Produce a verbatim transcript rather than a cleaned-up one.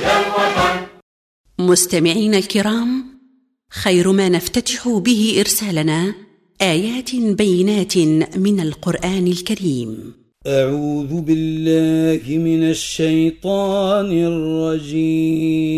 يا الوطن. مستمعين الكرام، خير ما نفتتح به إرسالنا آيات بينات من القرآن الكريم. أعوذ بالله من الشيطان الرجيم.